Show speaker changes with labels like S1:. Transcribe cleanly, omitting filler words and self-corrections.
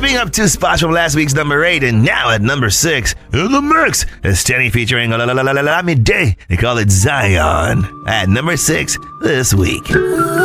S1: Moving up 2 spots from last week's number 8, and now at number 6, in the mix is Tenny featuring Olamide. They call it Zion. At number 6 this week.